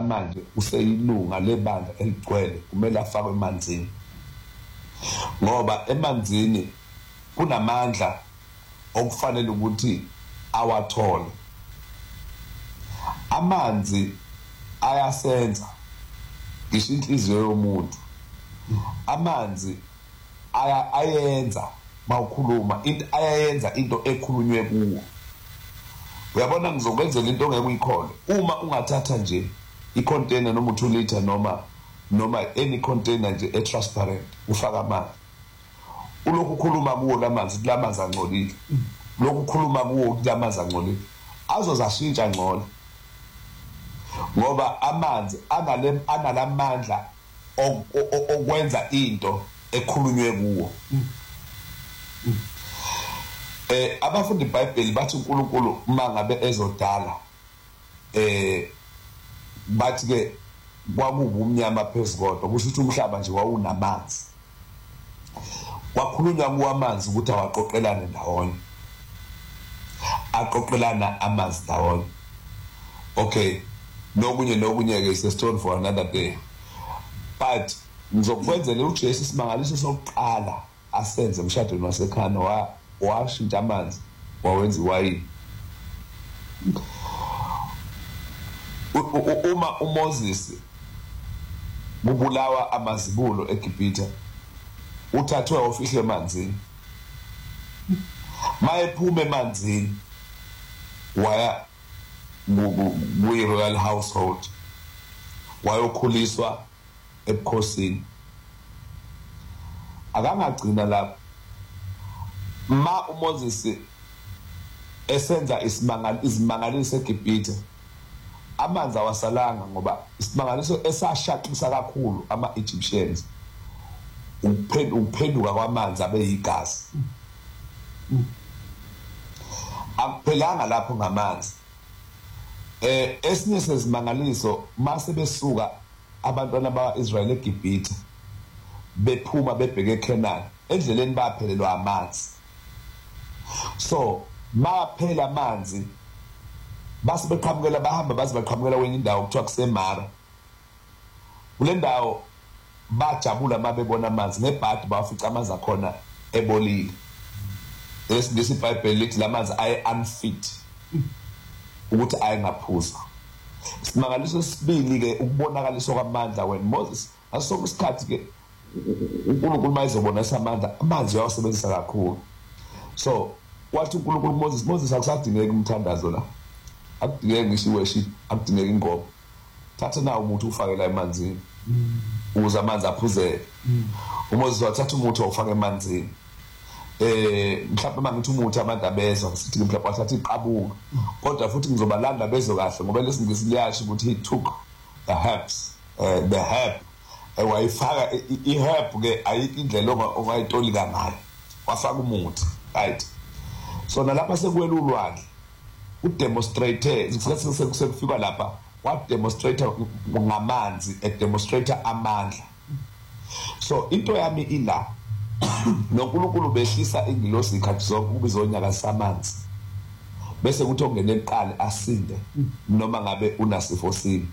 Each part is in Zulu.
manje useyilunga lebandla eligcwele kumele afakwe emanzini, ngoba emanzini kunamandla okufanele ukuthi awathole. Amanzi ayasenza ngisho inhliziyo yomuntu. Amanzi ayenza mawukhuluma into, ayayenza into ekhulunywe kuwo. Uyabona, ngizokwenzela into ongeke uyikhole uma ungathatha nje icontainer noma 2 liter noma any container nje transparent ufaka amanzi, ulokhu ukhuluma kuwo lamanzi, lamanzi angcolile, lokhu ukhuluma kuwo lamanzi angcolile, azozashintsha ngcono, ngoba amanzi analamandla okwenza into ekhulunywe kuwo. Abafundi iBhayibheli bathi uNkulunkulu mangabe ezodala bathi ke kwakuba umnyama phezulu, kodwa kusho ukuthi umhlaba nje wawunamanzi, kwakhulunywa kuwamanzi ukuthi awaqoqelane ndawonye, aqoqelana amanzi ndawonye. Okay, nokunye ke is a story for another day, but ngizokwenzela uJesu isimangaliso sokuqala asenze emshadweni waseKhana, washintsha amanzi wawenza iwayini. Uma uMoses kubulawa amazibulo eGibhithe, uthathwe ofihlwe emanzini, mayephuma emanzini waya kwi-royal household, wayokhuliswa ebukhosini. Akangagcina lapho. Ma uMoses esenza izimangaliso eGibhithe, amanzi awasalanga, ngoba isimangaliso esashaqisa kakhulu ama-Egyptians ukuphenduka kwamanzi abe yigazi. Akuphelanga lapho ngamanzi. Esinye sezimangaliso mase besuka abantwana bakwa-Israyeli eGibhithe bephuma bebheke eKhenani, endleleni baphelelwa amanzi. So baphela amanzi base beqhamukela, bahamba baze baqhamukela kwenye indawo kuthiwa kuseMara. Kule ndawo bajabula mabebona amanzi, ngebhadi bawafica amanzi akhona ebolile. Lesi iBhayibheli lithi lamanzi aye unfit ukuthi ayengaphuza. Isimangaliso sesibili ke ukubonakaliswa kwamandla when Moses asonke isikhathi ke uNkulunkulu mayezobona esamandla, amanzi uyawasebenzisa kakhulu. So wathi uNkulunkulu Moses akusadingeki umthandazo la, akudingeki ngisho iworship, akudingeki ingoma, thatha nawo umuthi ufake la emanzini ukuze amanzi aphuzeke. uMoses wathatha umuthi wawufaka emanzini. Mhlawumbe mangithi umuthi abantu abezwa sithi mhlawumbe wathatha iqabuka, kodwa futhi ngizobalanda bezwe kahle ngoba lesingisi liyasho ukuthi he took the herbs, the herb, wayifaka iherb ke ayikho indlela ongayitolika ngayo, wafaka umuthi, right? So nalapha sekuwela ulwandle udemonstrate sekufika lapha wademonstrate ngamanzi, edemonstrate amandla. So into yami ila noNkulunkulu behlisa ingilosi ikhathi zonke ukuba izonyakazisa amanzi, bese kuthi ongene eqale asinde noma ngabe unasifo sini.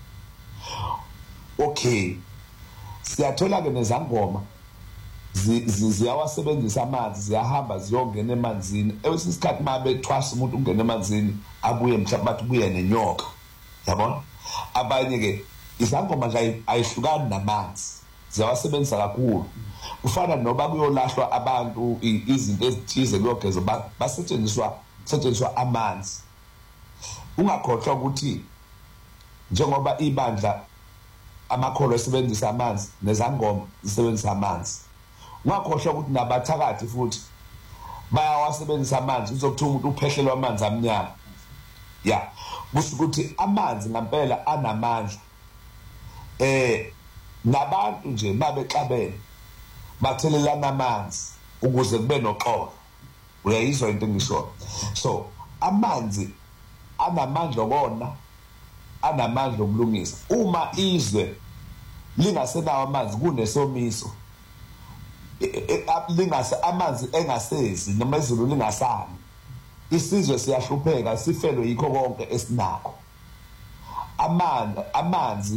Okay, siyathola ke nezangoma ziyawasebenzisa amanzi, ziyahamba ziyongena emanzini. Ewesikhathi mabe trust umuntu ungena emanzini abuye mhlawumbe bathi ubuye nenyoka, yabona. Abanye ke izangoma nje ayihlukani namanzi, ziyawasebenzisa kakhulu. Kufana noba kuyolahlwa abantu izinto ezithize kuyogezwa, basetshenziswa amanzi. Ungakhohlwa ukuthi njengoba ibandla amakholo esebenzisa amanzi nezangoma zisebenzisa amanzi, ungakhohlwa ukuthi nabathakathi futhi bayawasebenzisa amanzi. Uzokuthi umuntu uphehlelwa amanzi amnyama, ya kusho ukuthi amanzi ngempela anamandla. Nabantu nje babexabene bathelelana amanzi ukuze kube noxolo. Uyayizwa into engisho? So amanzi anamandla okona, anamandla okulungisa. Uma izwe lingasenawo amanzi kunesomiso, amanzi engasezi noma izulu lingasani, isizwe siyahlupheka, sifelwe yikho konke esinakho. Amanzi